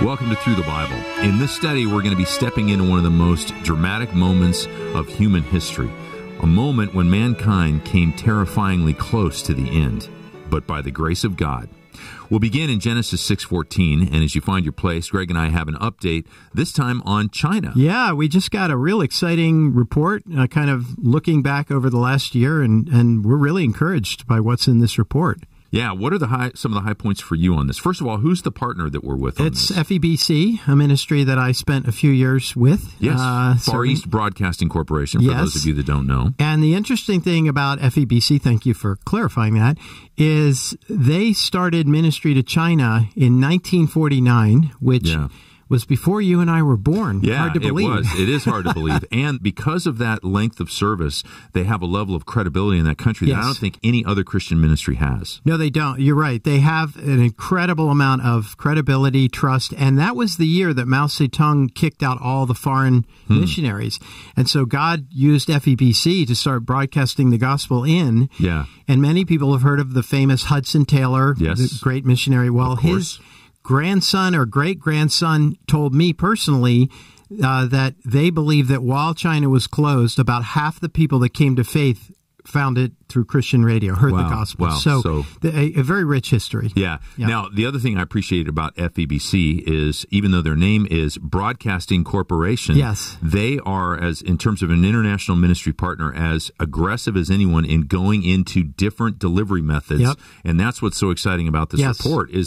Welcome to Through the Bible. In this study, we're going to be stepping into one of the most dramatic moments of human history, a moment when mankind came terrifyingly close to the end, but by the grace of God. We'll begin in Genesis 6:14, and as you find your place, Greg and I have an update, this time on China. Yeah, we just got a real exciting report, kind of looking back over the last year, and we're really encouraged by what's in this report. Yeah, what are some of the high points for you on this? First of all, who's the partner that we're with on this? It's FEBC, a ministry that I spent a few years with. Yes, Far East Broadcasting Corporation, for those of you that don't know. And the interesting thing about FEBC, thank you for clarifying that, is they started ministry to China in 1949, which was before you and I were born. Yeah, hard to believe. It was. It is hard to believe. And because of that length of service, they have a level of credibility in that country that I don't think any other Christian ministry has. No, they don't. You're right. They have an incredible amount of credibility, trust, and that was the year that Mao Zedong kicked out all the foreign missionaries. And so God used FEBC to start broadcasting the gospel in. Yeah. And many people have heard of the famous Hudson Taylor, the great missionary. Well, his grandson or great-grandson told me personally that they believe that while China was closed, about half the people that came to faith found it through Christian radio, heard the gospel. Wow. So a very rich history. Yeah. Now, the other thing I appreciate about FEBC is even though their name is Broadcasting Corporation, they are, as in terms of an international ministry partner, as aggressive as anyone in going into different delivery methods. And that's what's so exciting about this report is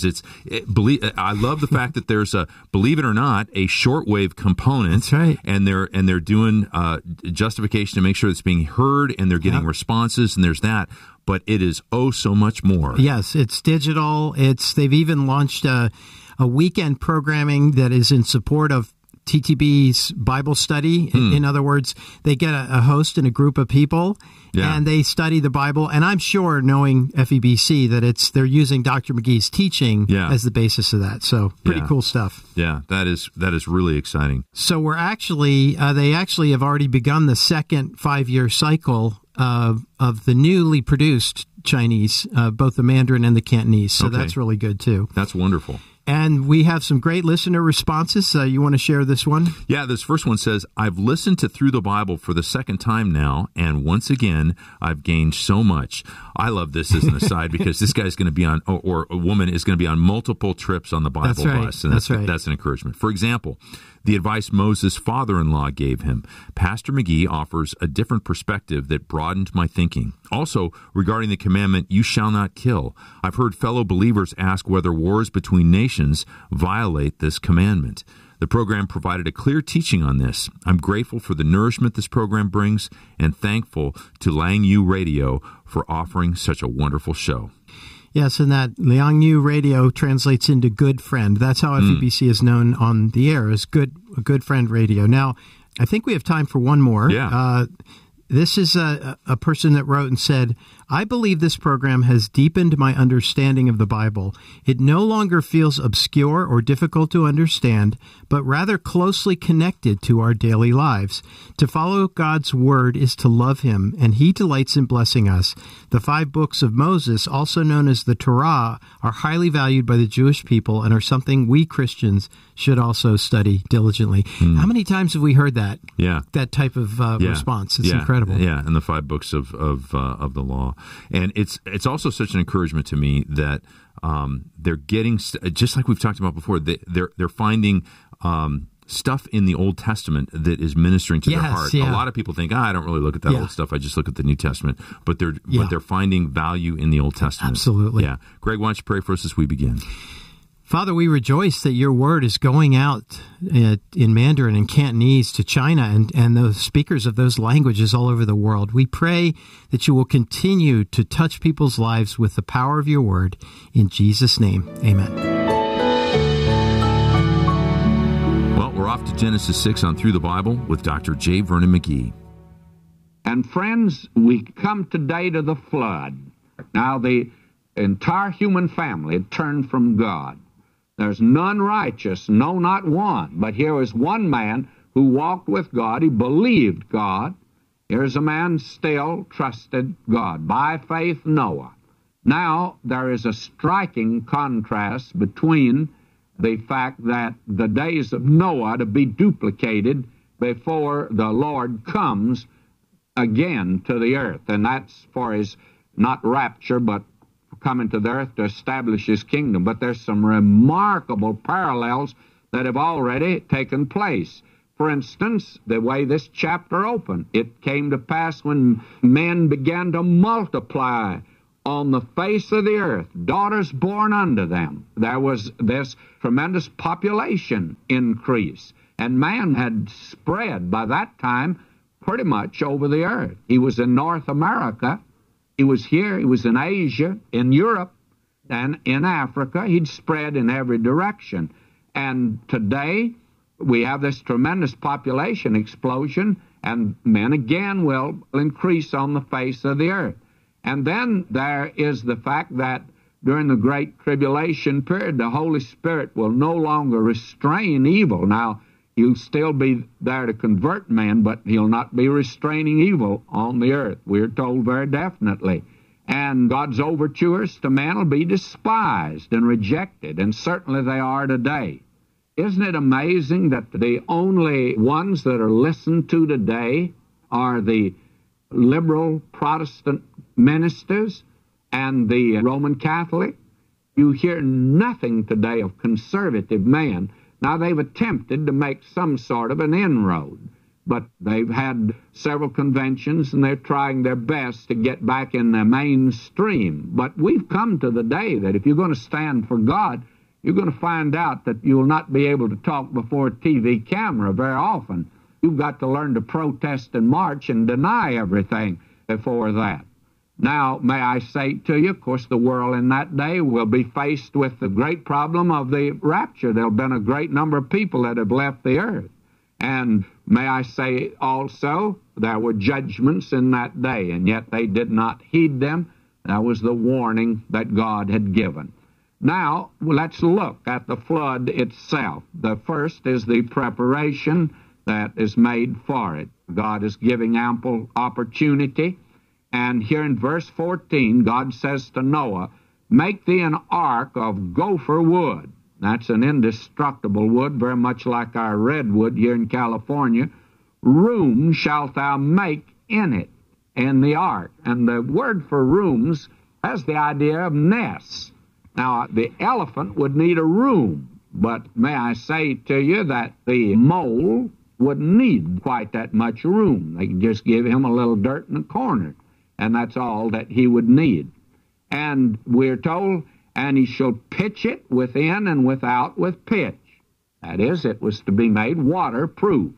I love the fact that there's a, believe it or not, a shortwave component. That's right. And they're doing justification to make sure it's being heard, and they're getting responses, and there's that, but it is so much more. Yes, it's digital. They've even launched a weekend programming that is in support of TTB's Bible study. In other words, they get a host and a group of people, and they study the Bible. And I'm sure, knowing FEBC, that they're using Dr. McGee's teaching as the basis of that. So pretty cool stuff. Yeah, that is really exciting. So we're they actually have already begun the second 5-year cycle of the newly produced Chinese, both the Mandarin and the Cantonese. So that's really good, too. That's wonderful. And we have some great listener responses. You want to share this one? Yeah, this first one says, I've listened to Through the Bible for the second time now, and once again, I've gained so much. I love this as an aside because this guy's going to be on, or a woman is going to be on multiple trips on the Bible bus. And that's an encouragement. For example, the advice Moses' father-in-law gave him. Pastor McGee offers a different perspective that broadened my thinking. Also, regarding the commandment, you shall not kill. I've heard fellow believers ask whether wars between nations violate this commandment. The program provided a clear teaching on this. I'm grateful for the nourishment this program brings and thankful to Liang Yu Radio for offering such a wonderful show. Yes, and that Liang Yu Radio translates into good friend. That's how FEBC is known on the air, as good friend radio. Now, I think we have time for one more. Yeah. This is a person that wrote and said, I believe this program has deepened my understanding of the Bible. It no longer feels obscure or difficult to understand, but rather closely connected to our daily lives. To follow God's word is to love him, and he delights in blessing us. The 5 books of Moses, also known as the Torah, are highly valued by the Jewish people and are something we Christians should also study diligently. How many times have we heard that? Yeah. That type of response. It's incredible. Yeah, and the 5 books of the law. And it's also such an encouragement to me that they're getting, just like we've talked about before, they're finding stuff in the Old Testament that is ministering to their heart. A lot of people think, I don't really look at that old stuff. I just look at the New Testament. But they're finding value in the Old Testament. Absolutely. Yeah. Greg, why don't you pray for us as we begin? Father, we rejoice that your word is going out in Mandarin and Cantonese to China and the speakers of those languages all over the world. We pray that you will continue to touch people's lives with the power of your word. In Jesus' name, amen. Well, we're off to Genesis 6 on Through the Bible with Dr. J. Vernon McGee. And friends, we come today to the flood. Now, the entire human family had turned from God. There's none righteous, no, not one. But here was one man who walked with God. He believed God. Here's a man still trusted God. By faith, Noah. Now, there is a striking contrast between the fact that the days of Noah to be duplicated before the Lord comes again to the earth. And that's for his, not rapture, but coming to the earth to establish his kingdom. But there's some remarkable parallels that have already taken place. For instance, the way this chapter opened, it came to pass when men began to multiply on the face of the earth, daughters born unto them. There was this tremendous population increase, and man had spread by that time pretty much over the earth. He was in North America, he was here, he was in Asia, in Europe, and in Africa. He'd spread in every direction. And today, we have this tremendous population explosion, and men again will increase on the face of the earth. And then there is the fact that during the Great Tribulation period, the Holy Spirit will no longer restrain evil. Now, he'll still be there to convert men, but he'll not be restraining evil on the earth. We're told very definitely. And God's overtures to man will be despised and rejected, and certainly they are today. Isn't it amazing that the only ones that are listened to today are the liberal Protestant ministers and the Roman Catholic? You hear nothing today of conservative men. Now, they've attempted to make some sort of an inroad, but they've had several conventions, and they're trying their best to get back in the mainstream. But we've come to the day that if you're going to stand for God, you're going to find out that you'll not be able to talk before a TV camera very often. You've got to learn to protest and march and deny everything before that. Now, may I say to you, of course, the world in that day will be faced with the great problem of the rapture. There have been a great number of people that have left the earth. And may I say also, there were judgments in that day, and yet they did not heed them. That was the warning that God had given. Now, let's look at the flood itself. The first is the preparation that is made for it. God is giving ample opportunity. And here in verse 14, God says to Noah, "Make thee an ark of gopher wood." That's an indestructible wood, very much like our redwood here in California. "Room shalt thou make in it," in the ark. And the word for rooms has the idea of nests. Now, the elephant would need a room, but may I say to you that the mole wouldn't need quite that much room. They could just give him a little dirt in the corner, and that's all that he would need. And we're told, "And he shall pitch it within and without with pitch." That is, it was to be made waterproof.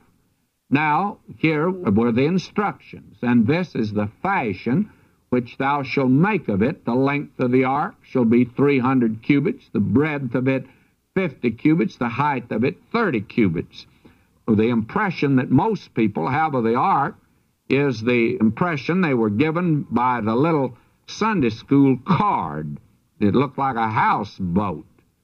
Now, here were the instructions, "And this is the fashion which thou shalt make of it. The length of the ark shall be 300 cubits, the breadth of it 50 cubits, the height of it 30 cubits. The impression that most people have of the ark is the impression they were given by the little Sunday school card. It looked like a houseboat,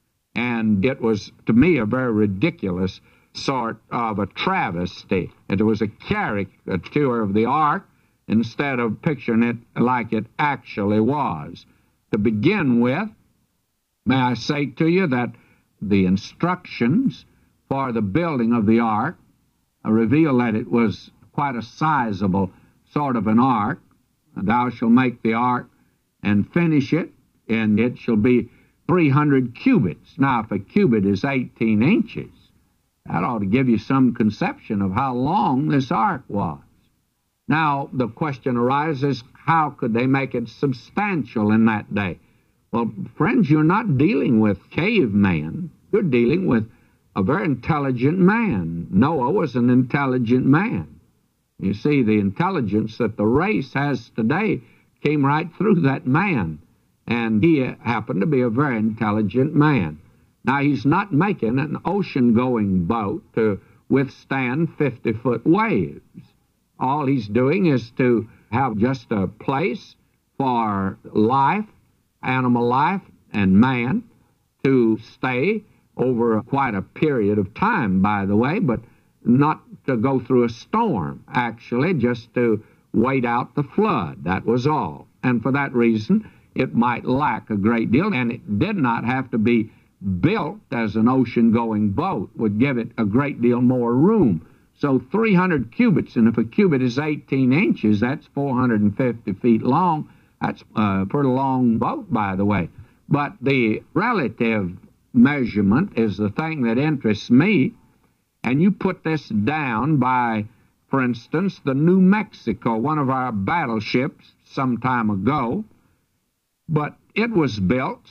and it was, to me, a very ridiculous sort of a travesty. It was a caricature of the ark, instead of picturing it like it actually was. To begin with, may I say to you that the instructions for the building of the ark reveal that it was quite a sizable sort of an ark. "Thou shalt make the ark and finish it, and it shall be 300 cubits. Now, if a cubit is 18 inches, that ought to give you some conception of how long this ark was. Now, the question arises, how could they make it substantial in that day? Well, friends, you're not dealing with caveman. You're dealing with a very intelligent man. Noah was an intelligent man. You see, the intelligence that the race has today came right through that man, and he happened to be a very intelligent man. Now, he's not making an ocean-going boat to withstand 50-foot waves. All he's doing is to have just a place for life, animal life, and man to stay over quite a period of time, by the way, but not to go through a storm, actually, just to wait out the flood. That was all. And for that reason, it might lack a great deal, and it did not have to be built as an ocean-going boat would give it a great deal more room. So 300 cubits, and if a cubit is 18 inches, that's 450 feet long. That's a pretty long boat, by the way. But the relative measurement is the thing that interests me, and you put this down by, for instance, the New Mexico, one of our battleships some time ago, but it was built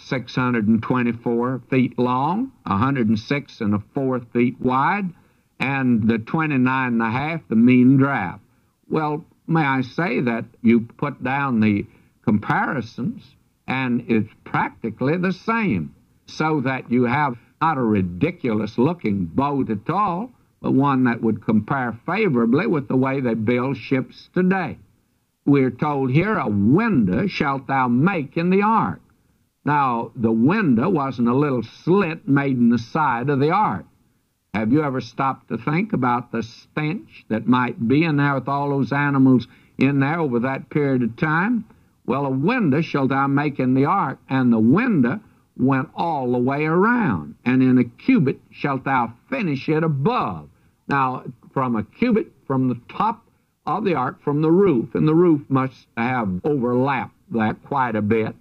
624 feet long, 106 1/4 feet wide, and the 29 1/2, the mean draft. Well, may I say that you put down the comparisons, and it's practically the same, so that you have not a ridiculous-looking boat at all, but one that would compare favorably with the way they build ships today. We're told here, a window shalt thou make in the ark. Now, the window wasn't a little slit made in the side of the ark. Have you ever stopped to think about the stench that might be in there with all those animals in there over that period of time? Well, a window shalt thou make in the ark, and the window went all the way around, and in a cubit shalt thou finish it above. Now, from a cubit, from the top of the ark, from the roof, and the roof must have overlapped that quite a bit,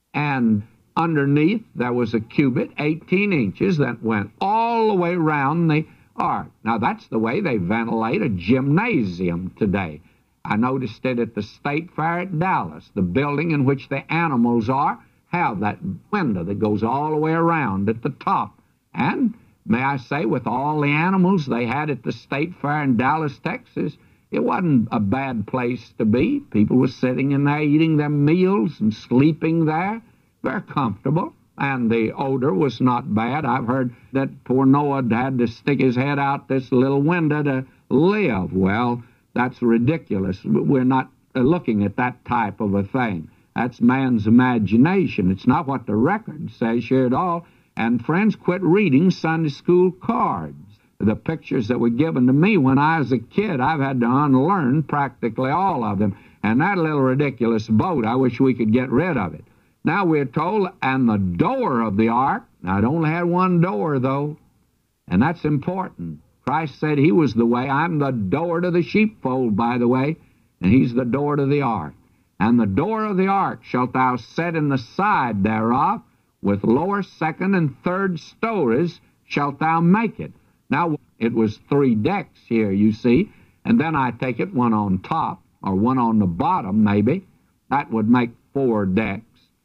and underneath there was a cubit, 18 inches, that went all the way around the ark. Now, that's the way they ventilate a gymnasium today. I noticed it at the State Fair at Dallas. The building in which the animals are have that window that goes all the way around at the top. And may I say, with all the animals they had at the State Fair in Dallas, Texas, it wasn't a bad place to be. People were sitting in there eating their meals and sleeping there. Very comfortable. And the odor was not bad. I've heard that poor Noah had to stick his head out this little window to live. Well, that's ridiculous. We're not looking at that type of a thing. That's man's imagination. It's not what the record says here at all. And friends, quit reading Sunday school cards. The pictures that were given to me when I was a kid, I've had to unlearn practically all of them. And that little ridiculous boat, I wish we could get rid of it. Now we're told, and the door of the ark, now it only had one door though, and that's important. Christ said he was the way. I'm the door to the sheepfold, by the way, and he's the door to the ark. And the door of the ark shalt thou set in the side thereof, with lower, second, and third stories shalt thou make it. Now, it was 3 decks here, you see, and then I take it one on top, or one on the bottom, maybe. That would make 4 decks.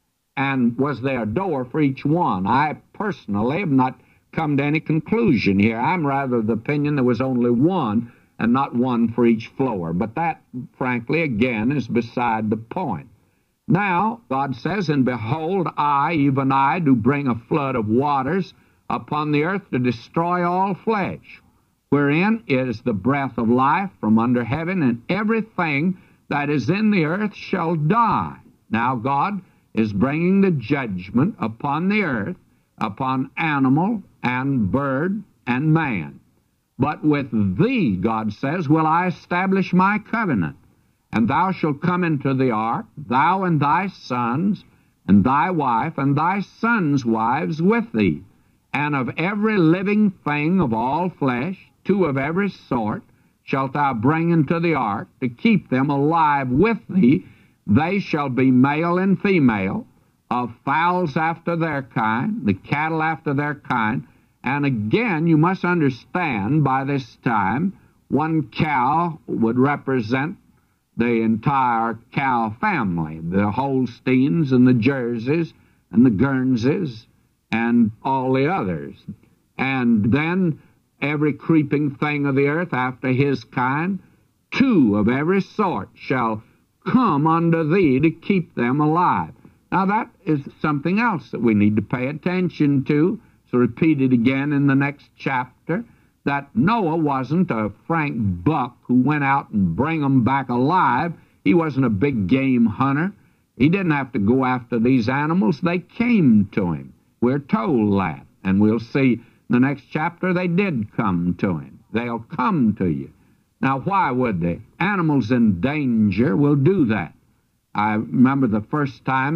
And was there a door for each one? I personally have not come to any conclusion here. I'm rather of the opinion there was only one, and not one for each floor. But that, frankly, again, is beside the point. Now, God says, and behold, I, even I, do bring a flood of waters upon the earth to destroy all flesh, wherein is the breath of life from under heaven, and everything that is in the earth shall die. Now, God is bringing the judgment upon the earth, upon animal and bird and man. But with thee, God says, will I establish my covenant. And thou shalt come into the ark, thou and thy sons, and thy wife, and thy sons' wives with thee. And of every living thing of all flesh, 2 of every sort, shalt thou bring into the ark, to keep them alive with thee. They shall be male and female, of fowls after their kind, the cattle after their kind. And again, you must understand by this time, one cow would represent the entire cow family, the Holsteins and the Jerseys and the Guernseys and all the others. And then every creeping thing of the earth after his kind, 2 of every sort shall come unto thee to keep them alive. Now that is something else that we need to pay attention to. It's repeated again in the next chapter, that Noah wasn't a Frank Buck who went out and bring them back alive. He wasn't a big game hunter. He didn't have to go after these animals. They came to him. We're told that. And we'll see in the next chapter they did come to him. They'll come to you. Now, why would they? Animals in danger will do that. I remember the first time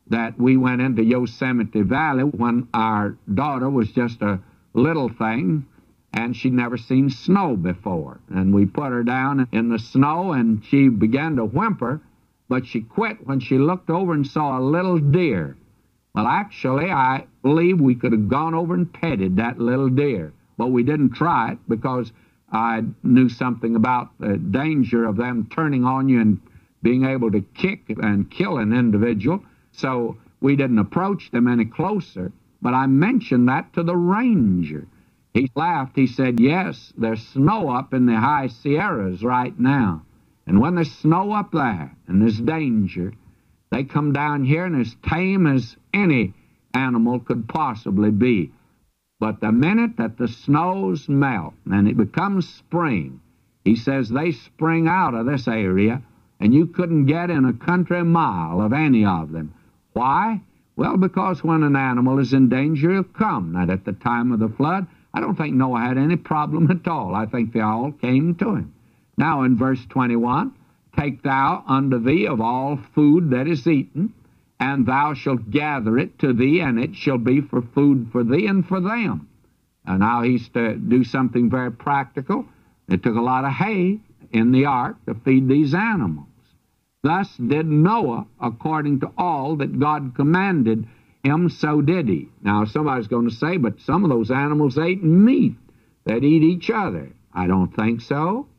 that we went into Yosemite Valley when our daughter was just a little thing, and she'd never seen snow before. And we put her down in the snow, and she began to whimper, but she quit when she looked over and saw a little deer. Well, actually, I believe we could have gone over and petted that little deer, but we didn't try it because I knew something about the danger of them turning on you and being able to kick and kill an individual, so we didn't approach them any closer. But I mentioned that to the ranger. He laughed. He said, yes, there's snow up in the high Sierras right now. And when there's snow up there and there's danger, they come down here and as tame as any animal could possibly be. But the minute that the snows melt and it becomes spring, he says they spring out of this area, and you couldn't get in a country mile of any of them. Why? Well, because when an animal is in danger, he'll come. Now, at the time of the flood, I don't think Noah had any problem at all. I think they all came to him. Now, in verse 21, take thou unto thee of all food that is eaten, and thou shalt gather it to thee, and it shall be for food for thee and for them. And now he's to do something very practical. It took a lot of hay in the ark to feed these animals. Thus did Noah, according to all that God commanded him, so did he. Now, somebody's going to say, but some of those animals ate meat. They'd eat each other. I don't think so.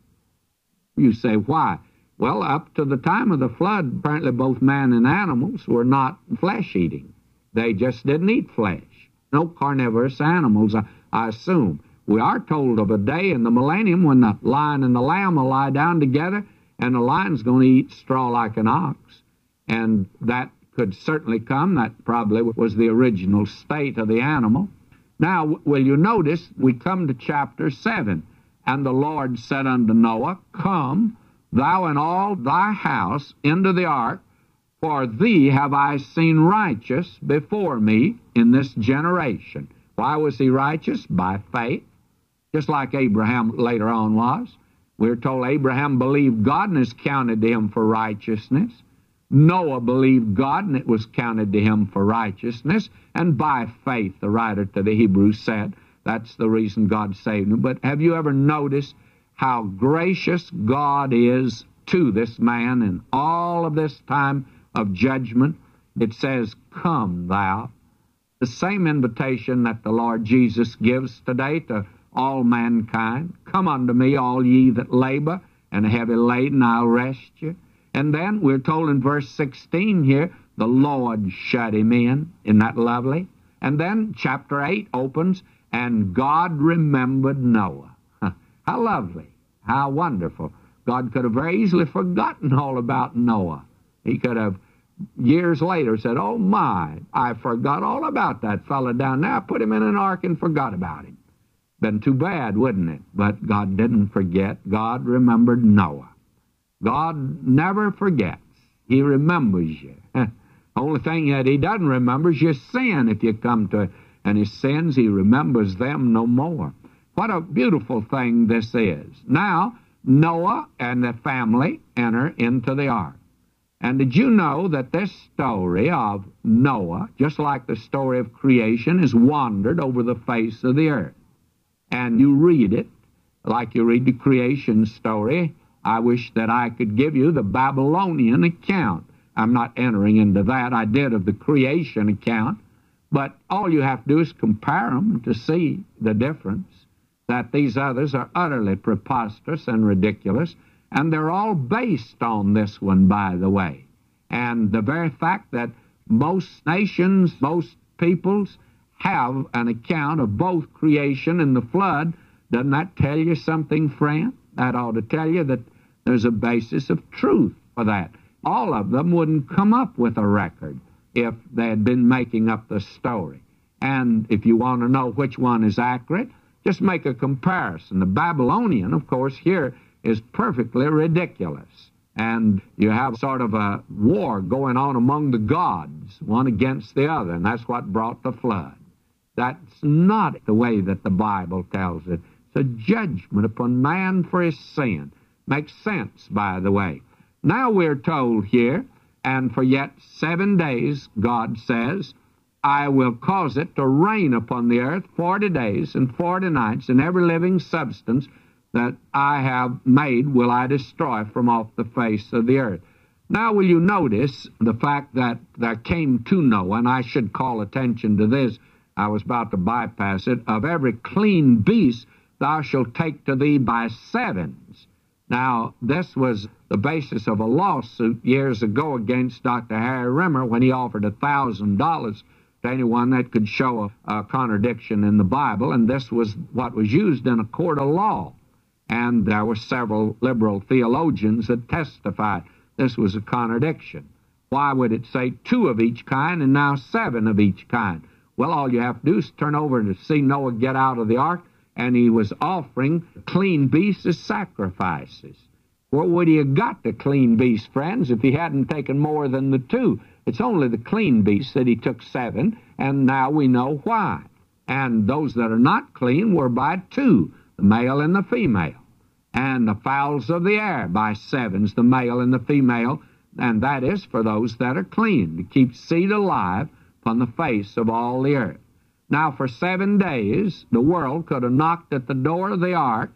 You say, why? Well, up to the time of the flood, apparently both man and animals were not flesh-eating. They just didn't eat flesh. No carnivorous animals, I assume. We are told of a day in the millennium when the lion and the lamb will lie down together, and the lion's going to eat straw like an ox. And that could certainly come. That probably was the original state of the animal. Now, will you notice, we come to chapter 7. And the Lord said unto Noah, come, thou and all thy house into the ark, for thee have I seen righteous before me in this generation. Why was he righteous? By faith, just like Abraham later on was. We're told Abraham believed God and is counted to him for righteousness. Noah believed God and it was counted to him for righteousness. And by faith, the writer to the Hebrews said, that's the reason God saved him. But have you ever noticed how gracious God is to this man in all of this time of judgment? It says, come thou. The same invitation that the Lord Jesus gives today to all mankind. Come unto me, all ye that labor and are heavy laden, I'll rest you. And then we're told in verse 16 here, the Lord shut him in. Isn't that lovely? And then chapter 8 opens, and God remembered Noah. How lovely. How wonderful. God could have very easily forgotten all about Noah. He could have, years later, said, oh my, I forgot all about that fellow down there. I put him in an ark and forgot about him. Been too bad, wouldn't it? But God didn't forget. God remembered Noah. God never forgets. He remembers you. Only thing that he doesn't remember is your sin. If you come to it and his sins, he remembers them no more. What a beautiful thing this is. Now, Noah and the family enter into the ark. And did you know that this story of Noah, just like the story of creation, has wandered over the face of the earth? And you read it like you read the creation story. I wish that I could give you the Babylonian account. I'm not entering into that. I did of the creation account. But all you have to do is compare them to see the difference, that these others are utterly preposterous and ridiculous, and they're all based on this one, by the way. And the very fact that most nations, most peoples have an account of both creation and the flood, doesn't that tell you something, friend? That ought to tell you that there's a basis of truth for that. All of them wouldn't come up with a record if they had been making up the story. And if you want to know which one is accurate, just make a comparison. The Babylonian, of course, here is perfectly ridiculous. And you have sort of a war going on among the gods, one against the other, and that's what brought the flood. That's not the way that the Bible tells it. It's a judgment upon man for his sin. Makes sense, by the way. Now we're told here And for yet 7 days, God says, I will cause it to rain upon the earth 40 days and 40 nights, and every living substance that I have made will I destroy from off the face of the earth. Now will you notice the fact that there came to Noah, and I should call attention to this, I was about to bypass it, of every clean beast thou shalt take to thee by sevens. Now, this was the basis of a lawsuit years ago against Dr. Harry Rimmer when he offered $1,000 to anyone that could show a contradiction in the Bible, and this was what was used in a court of law. And there were several liberal theologians that testified this was a contradiction. Why would it say 2 of each kind and now 7 of each kind? Well, all you have to do is turn over to see Noah get out of the ark, and he was offering clean beasts as sacrifices. Where would he have got the clean beasts, friends, if he hadn't taken more than the 2? It's only the clean beasts that he took 7, and now we know why. And those that are not clean were by 2, the male and the female. And the fowls of the air by 7s, the male and the female, and that is for those that are clean, to keep seed alive upon the face of all the earth. Now, for 7 days, the world could have knocked at the door of the ark,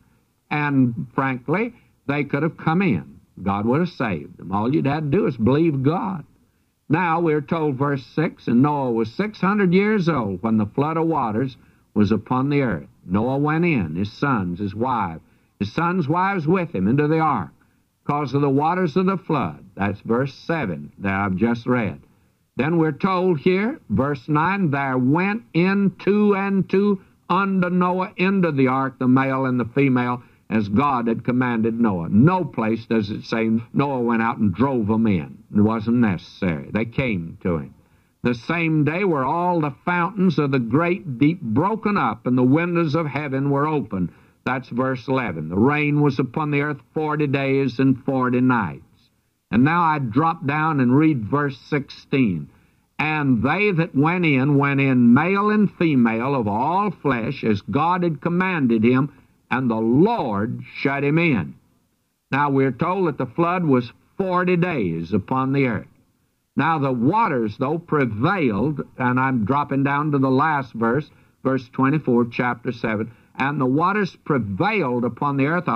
and frankly, they could have come in. God would have saved them. All you'd had to do is believe God. Now, we're told, verse 6, and Noah was 600 years old when the flood of waters was upon the earth. Noah went in, his sons, his sons' wives with him, into the ark, because of the waters of the flood. That's verse 7 that I've just read. Then we're told here, verse 9, there went in 2 and 2 unto Noah into the ark, the male and the female, as God had commanded Noah. No place does it say Noah went out and drove them in. It wasn't necessary. They came to him. The same day were all the fountains of the great deep broken up, and the windows of heaven were opened. That's verse 11. The rain was upon the earth 40 days and 40 nights. And now I drop down and read verse 16. And they that went in male and female of all flesh, as God had commanded him, and the Lord shut him in. Now we're told that the flood was 40 days upon the earth. Now the waters, though, prevailed, and I'm dropping down to the last verse, verse 24, chapter 7, and the waters prevailed upon the earth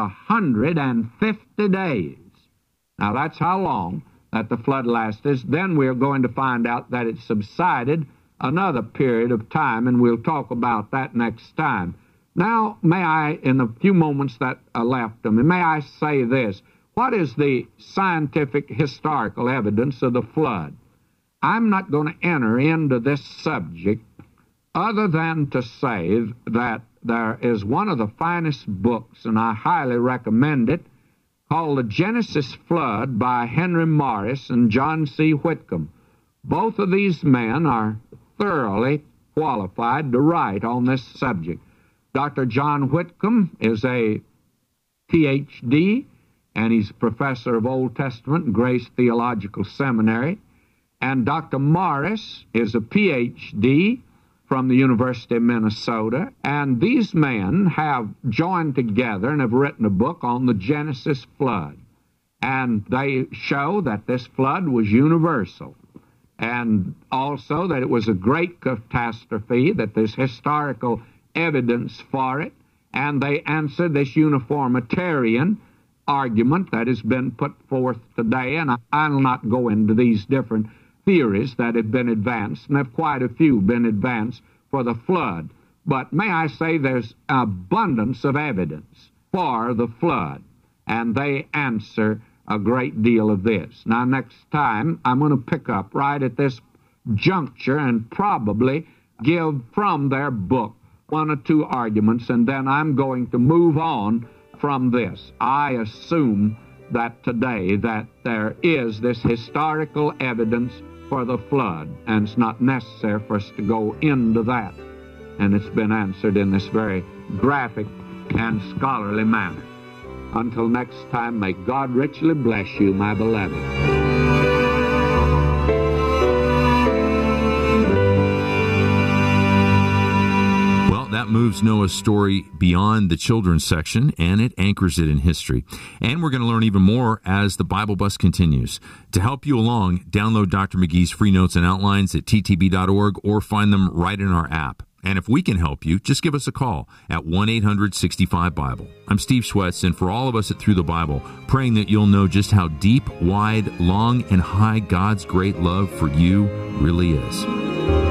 150 days. Now that's how long that the flood lasted. Then we're going to find out that it subsided another period of time, and we'll talk about that next time. Now, may I, in the few moments that are left of me, may I say this. What is the scientific historical evidence of the flood? I'm not going to enter into this subject other than to say that there is one of the finest books, and I highly recommend it, called The Genesis Flood by Henry Morris and John C. Whitcomb. Both of these men are thoroughly qualified to write on this subject. Dr. John Whitcomb is a Ph.D., and he's professor of Old Testament and Grace Theological Seminary. And Dr. Morris is a Ph.D. from the University of Minnesota. And these men have joined together and have written a book on the Genesis flood. And they show that this flood was universal, and also that it was a great catastrophe, that there's historical evidence for it, and they answer this uniformitarian argument that has been put forth today, and I'll not go into these different theories that have been advanced, and have quite a few been advanced for the flood. But may I say there's abundance of evidence for the flood, and they answer a great deal of this. Now, next time, I'm going to pick up right at this juncture and probably give from their book 1 or 2 arguments, and then I'm going to move on from this. I assume that today that there is this historical evidence for the flood, and it's not necessary for us to go into that. And it's been answered in this very graphic and scholarly manner. Until next time, may God richly bless you, my beloved. That moves Noah's story beyond the children's section, and it anchors it in history. And we're going to learn even more as the Bible Bus continues. To help you along, download Dr. McGee's free notes and outlines at ttb.org or find them right in our app. And if we can help you, just give us a call at 1-800-65-BIBLE. I'm Steve Schwetz, and for all of us at Through the Bible, praying that you'll know just how deep, wide, long, and high God's great love for you really is.